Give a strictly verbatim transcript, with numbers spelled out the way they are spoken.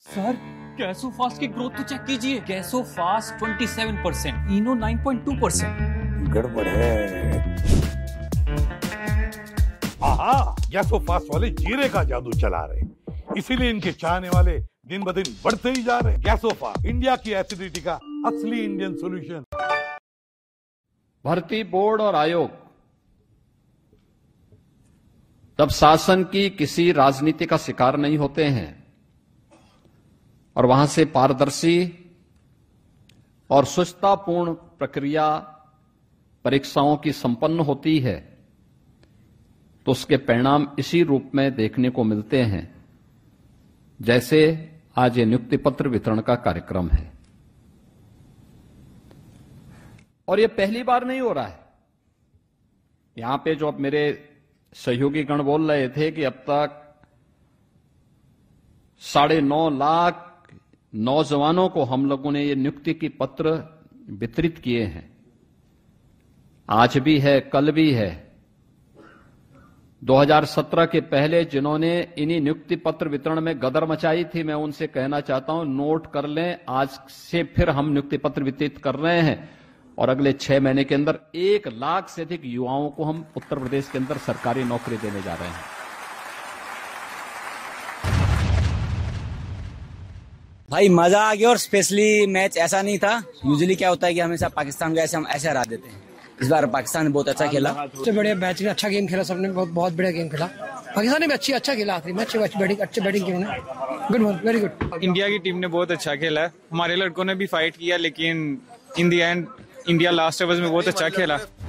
Sir Gasofast की growth तो check कीजिए, गैसोफास्ट सत्ताईस परसेंट, इनो नौ पॉइंट दो परसेंट। गड़बड़ है। आहा, गैसोफास्ट वाले जीरे का जादू चला रहे, इसीलिए इनके चाहने वाले दिन ब दिन बढ़ते ही जा रहे। गैसोफास्ट, इंडिया की एसिडिटी का असली इंडियन सॉल्यूशन। भर्ती बोर्ड और आयोग तब शासन की किसी राजनीति का शिकार नहीं होते हैं और वहां से पारदर्शी और सुष्ठुतापूर्ण प्रक्रिया परीक्षाओं की संपन्न होती है तो उसके परिणाम इसी रूप में देखने को मिलते हैं जैसे आज ये नियुक्ति पत्र वितरण का कार्यक्रम है। और ये पहली बार नहीं हो रहा है। यहां पे जो अब मेरे सहयोगी गण बोल रहे थे कि अब तक साढ़े नौ लाख नौजवानों को हम लोगों ने ये नियुक्ति की पत्र वितरित किए हैं। आज भी है, कल भी है। दो हज़ार सत्रह के पहले जिन्होंने इन्हीं नियुक्ति पत्र वितरण में गदर मचाई थी, मैं उनसे कहना चाहता हूं, नोट कर लें, आज से फिर हम नियुक्ति पत्र वितरित कर रहे हैं और अगले छह महीने के अंदर एक लाख से अधिक युवाओं को हम उत्तर प्रदेश के अंदर सरकारी नौकरी देने जा रहे हैं। भाई मजा आ गया और स्पेशली मैच ऐसा नहीं था। यूजुअली क्या होता है कि हमेशा पाकिस्तान को ऐसे हम ऐसे हरा देते हैं। इस बार पाकिस्तान ने बहुत अच्छा खेला, सबसे बढ़िया मैच में अच्छा गेम खेला सबने, बहुत बहुत बढ़िया गेम खेला। पाकिस्तान ने भी अच्छी अच्छा खेला, आखिरी मैच बैटिंग अच्छे बैटिंग की उन्होंने, गुड वेरी गुड। इंडिया की टीम ने बहुत अच्छा खेला है, हमारे लड़कों ने भी फाइट किया, लेकिन इन दी एंड इंडिया लास्ट ओवर्स में बहुत अच्छा खेला।